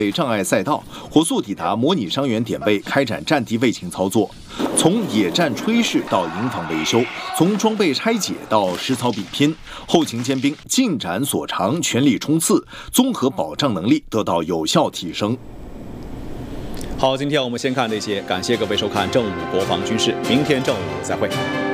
障碍赛道，火速抵达模拟伤员点位，开展战地卫勤操作。从野战炊事到营房维修，从装备拆解到实操比拼，后勤尖兵进展所长，全力冲刺，综合保障能力得到有效提升。 好，今天我们先看这些，感谢各位收看正午国防军事，明天正午再会。